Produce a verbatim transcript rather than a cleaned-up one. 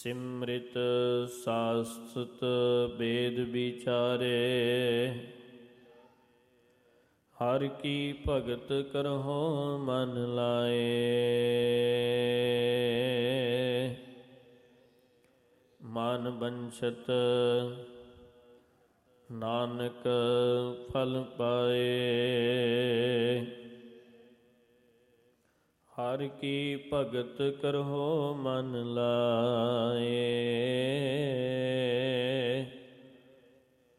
ਸਿਮ੍ਰਿਤ ਸਾਸਤ ਬੇਦ ਵਿਚਾਰੇ, ਹਰਿ ਕੀ ਭਗਤ ਕਰਹੁ ਮਨ ਲਾਏ। ਮਨ ਬੰਛਤ ਨਾਨਕ ਫਲ ਪਾਏ, ਹਰਿ ਕੀ ਭਗਤ ਕਰਹੁ ਮਨ ਲਾਏ।